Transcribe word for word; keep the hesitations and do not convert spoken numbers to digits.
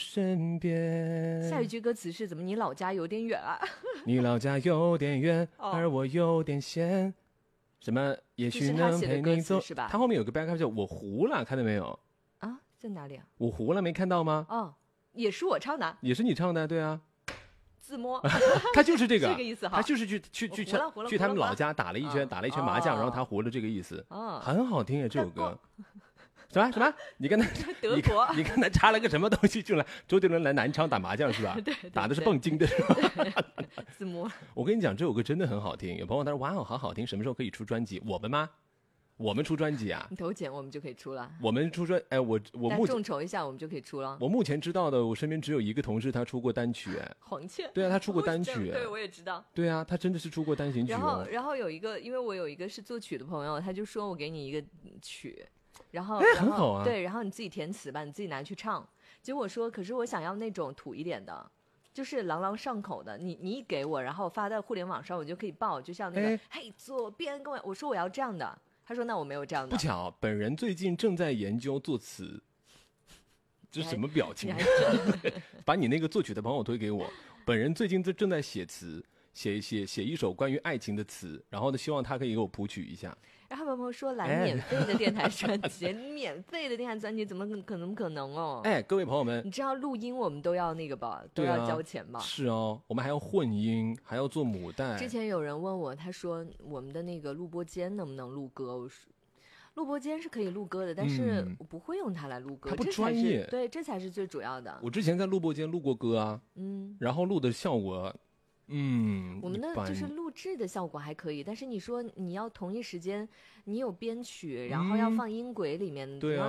身边。 下一句歌词是怎么？你老家有点远啊。 你老家有点远， 哦、 而我有点闲。什么？也许能陪你走。 是吧？ 他后面有个 backup 叫我糊了，看到没有？ 啊，在哪里啊？ 我糊了，没看到吗？ 哦，也是我唱的， 也是你唱的，对啊。 自摸， 他就是这个， 这个意思哈。 他就是去去去去去他们老家打了一圈，打了一圈麻将，然后他糊了这个意思。 哦， 很好听啊，这首歌。什么什么？你跟他德国， 你跟他插了个什么东西进来？周杰伦来南昌打麻将是吧？ 对， 打的是蹦京的是吧？ 自摸。 我跟你讲，这首歌真的很好听。有朋友他说：“哇哦，好好听，什么时候可以出专辑？”我们吗？我们出专辑啊？ 你投钱我们就可以出了。 我们出专，哎，我我目前众筹一下，我们就可以出了。 我目前知道的，我身边只有一个同事，他出过单曲。哎， 黄倩。 对啊，他出过单曲。 对，我也知道。 对啊，他真的是出过单行曲、哦。 然后，然后有一个，因为我有一个是作曲的朋友，他就说我给你一个曲。然后， 哎，很好啊。 对，然后你自己填词吧，你自己拿去唱。结果说，可是我想要那种土一点的，就是朗朗上口的。你你一给我，然后发在互联网上，我就可以报，就像那个，嘿、哎，左边跟我，我说我要这样的。他说那我没有这样的。 不巧，本人最近正在研究作词。这是什么表情？把你那个作曲的朋友推给我。本人最近正在写词，写写写一首关于爱情的词，然后呢，希望他可以给我谱曲一下。 然后朋友说来免费的电台专辑，哎、免费的电台专辑怎么可能可能哦？ 哎，各位朋友们， 你知道录音我们都要那个吧，都要交钱吧？ 啊、是哦，我们还要混音，还要做母带。 之前有人问我，他说我们的那个录播间能不能录歌？我说录播间是可以录歌的，但是我不会用它来录歌， 它不专业。 对，这才是最主要的。 我之前在录播间录过歌啊， 嗯， 然后录的效果。嗯， 我们的就是录制的效果还可以，但是你说你要同一时间，你有编曲，然后要放音轨里面， 嗯、对啊。